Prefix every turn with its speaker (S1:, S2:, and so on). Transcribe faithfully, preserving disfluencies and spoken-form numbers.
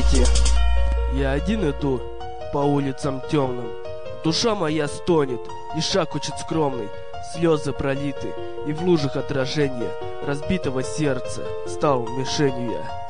S1: свете. Я один иду по улицам темным, душа моя стонет, и шаг очень скромный, слезы пролиты, и в лужах отражения разбитого сердца стал мишенью я.